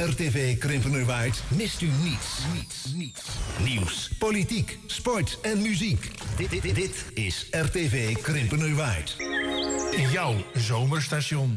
RTV Krimpenerwaard mist u niets. Nieuws, politiek, sport en muziek. Dit is RTV Krimpenerwaard. Jouw zomerstation.